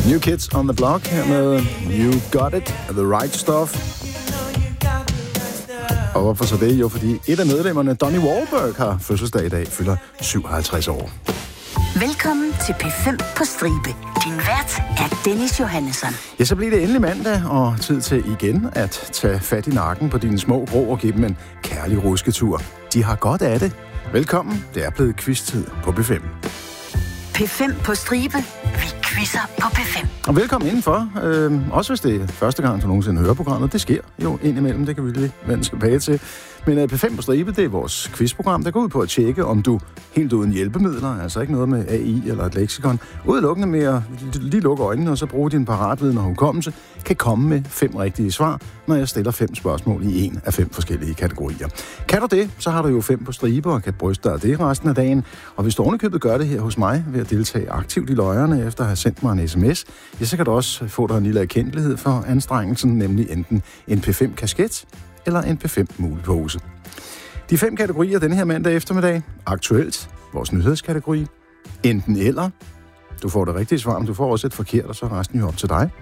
New Kids on the Block her med You Got It, The Right Stuff. Og hvorfor så det? Jo, fordi et af medlemmerne, Donnie Wahlberg, har fødselsdag i dag, fylder 57 år. Velkommen til P5 på stribe. Din vært er Dennis Johannesson. Ja, så bliver det endelig mandag, og tid til igen at tage fat i nakken på dine små grå og give dem en kærlig rusketur. De har godt af det. Velkommen, det er blevet quiz-tid på P5. P5 på stribe. Vi quizzer på P5. Og velkommen indenfor. Også hvis det er første gang, du nogensinde hører programmet. Det sker jo indimellem, det kan vi lige vende tilbage til. Men P5 på stribe, det er vores quizprogram, der går ud på at tjekke, om du helt uden hjælpemidler, altså ikke noget med AI eller et leksikon, udelukkende med at lige lukke øjnene og så bruge din paratviden og hukommelse, kan komme med 5 rigtige svar, når jeg stiller 5 spørgsmål i en af 5 forskellige kategorier. Kan du det, så har du jo 5 på stribe og kan bryste dig af det resten af dagen. Og hvis du ovenikøbet gør det her hos mig ved at deltage aktivt i løjerne efter at have sendt mig en sms, ja, så kan du også få dig en lille erkendelighed for anstrengelsen, nemlig enten en P5-kasket eller en P5-mulepose. De 5 kategorier denne her mandag eftermiddag. Aktuelt, vores nyhedskategori. Enten eller. Du får det rigtige svar, men du får også et forkert, og så er resten jo op til dig.